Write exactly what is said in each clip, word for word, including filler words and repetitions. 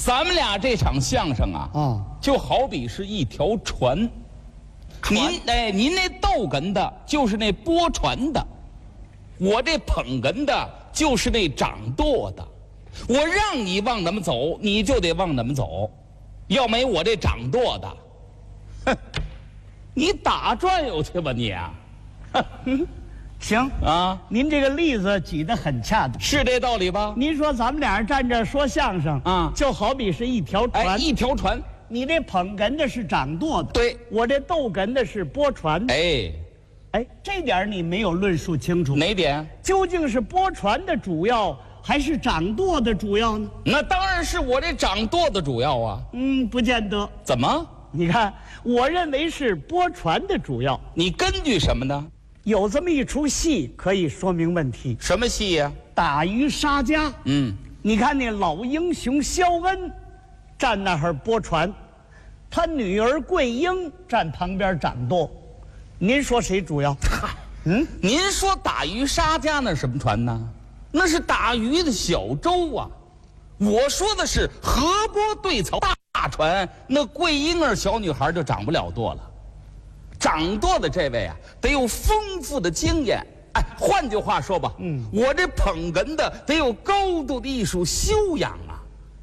咱们俩这场相声啊， 啊， 就好比是一条船。您哎，您那逗哏的就是那拨船的，我这捧哏的就是那掌舵的。我让你往哪么走，你就得往哪么走，要没我这掌舵的，哼，你打转悠去吧你啊！ 行啊， 您这个例子举得很恰当， 是这道理吧？ 您说咱们俩人站这儿说相声啊， 就好比是一条船， 哎，一条船。 你这捧哏的是掌舵的， 对， 我这逗哏的是拨船的。 哎， 哎，这点你没有论述清楚。 哪点？ 究竟是拨船的主要，还是掌舵的主要呢？ 那当然是我这掌舵的主要啊。 嗯，不见得。 怎么？ 你看，我认为是拨船的主要。 你根据什么呢？ 有这么一出戏可以说明问题。 什么戏呀？ 打渔杀家。 嗯， 你看那老英雄肖恩站那儿拨船，他女儿桂英站旁边掌舵，您说谁主要？ 嗯，您说打渔杀家那是什么船呢？那是打鱼的小舟啊。我说的是河波对槽大船，那桂英儿小女孩就掌不了舵了。掌舵的这位啊，得有丰富的经验。哎，换句话说吧，嗯，我这捧哏的得有高度的艺术修养啊。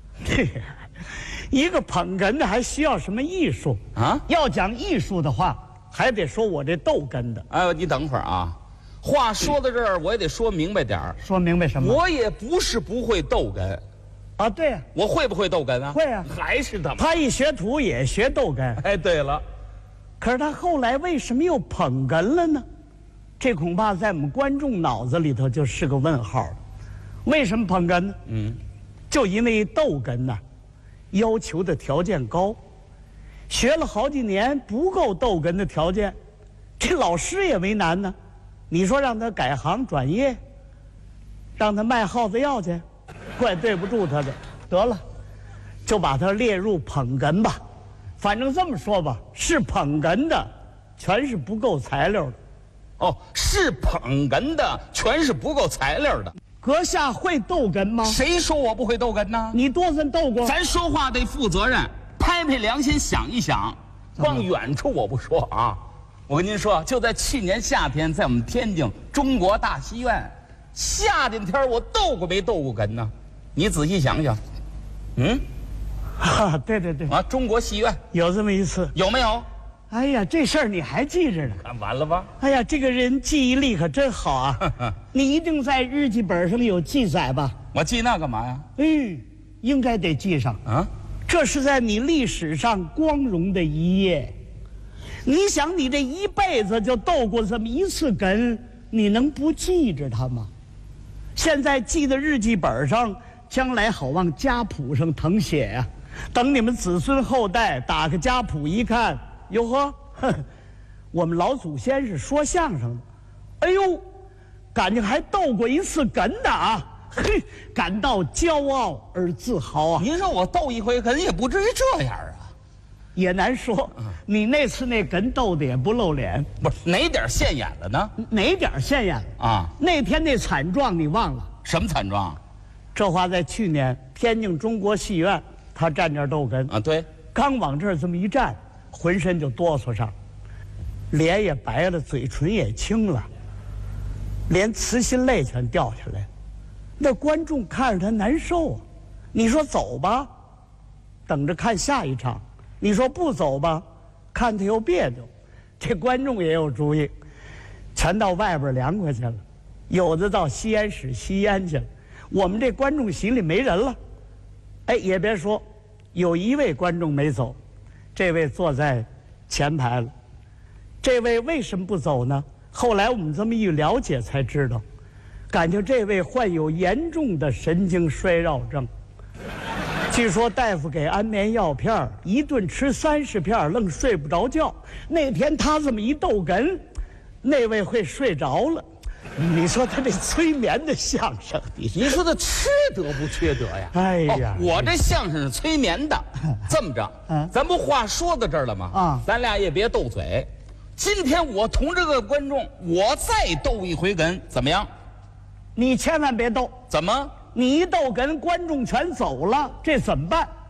一个捧哏的还需要什么艺术啊？ 要讲艺术的话，还得说我这逗哏的。 哎，你等会儿啊，话说到这儿，我也得说明白点儿。 说明白什么？ 我也不是不会逗哏啊，对呀， 我会不会逗哏啊？ 会啊， 还是他他一学徒也学逗哏。 哎，对了， 可是他后来为什么又捧哏了呢？这恐怕在我们观众脑子里头就是个问号了。为什么捧哏呢？嗯，就因为逗哏呐，要求的条件高，学了好几年不够逗哏的条件，这老师也为难呢。你说让他改行转业，让他卖耗子药去，怪对不住他的。得了，就把他列入捧哏吧。反正这么说吧，是捧哏的，全是不够材料的。 哦，是捧哏的，全是不够材料的。 阁下会逗哏吗？ 谁说我不会逗哏呢？ 你多次逗过。 咱说话得负责任，拍拍良心想一想。光远处我不说啊，我跟您说，就在去年夏天，在我们天津中国大戏院，夏天天我逗过没逗过哏呢？你仔细想想，嗯， 啊，对对对， 啊，中国戏院有这么一次， 有没有？ 哎呀，这事儿你还记着呢？ 看完了吧？ 哎呀，这个人记忆力可真好啊！你一定在日记本上有记载吧？ 我记那干嘛呀？ 嗯，应该得记上啊。 这是在你历史上光荣的一页。你想，你这一辈子就逗过这么一次哏，你能不记着它吗？现在记在日记本上，将来好往家谱上誊写呀、啊。等你们子孙后代打开家谱一看，哟呵，呵我们老祖先是说相声的，哎呦，感情还斗过一次哏的啊，嘿，感到骄傲而自豪啊！ 您说我斗一回哏也不至于这样啊， 也难说。你那次那哏斗的也不露脸， 不是哪点现眼了呢？ 哪点现眼了啊？ 那天那惨状你忘了？ 什么惨状？ 这话在去年天津中国戏院，他站这儿逗哏啊，对， 刚往这儿这么一站，浑身就哆嗦上，脸也白了，嘴唇也青了，连慈心泪全掉下来。那观众看着他难受啊。你说走吧，等着看下一场；你说不走吧，看他又别扭。这观众也有主意，全到外边凉快去了，有的到吸烟室吸烟去了。我们这观众席里没人了。哎，也别说，有一位观众没走，这位坐在前排了。这位为什么不走呢？后来我们这么一了解才知道，感觉这位患有严重的神经衰弱症。据说大夫给安眠药片，一顿吃三十片，愣睡不着觉。那天他这么一逗哏，那位会睡着了。你说他这催眠的相声， 你说他缺德不缺德呀？ 哎呀， 哦、我这相声是催眠的。这么着，嗯、咱不话说到这儿了吗？啊，咱俩也别斗嘴。今天我同这个观众，我再斗一回哏，怎么样？ 你千万别斗。 怎么？ 你一逗哏，观众全走了，这怎么办？